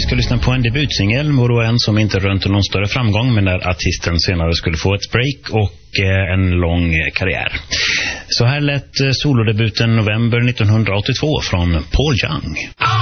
ska lyssna på en debutsingel, och en som inte rönte någon större framgång, men där artisten senare skulle få ett break och en lång karriär. Så här lät solodebuten november 1982 från Paul Young.